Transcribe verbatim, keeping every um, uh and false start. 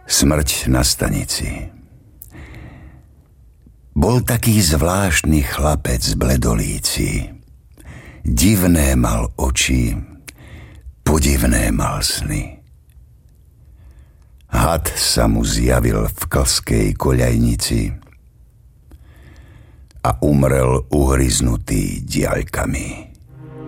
Smrť na stanici. Bol taký zvláštny chlapec bledolíci. Divné mal oči, podivné mal sny. Had sa mu zjavil v klskej koľajnici a umrel uhryznutý diaľkami.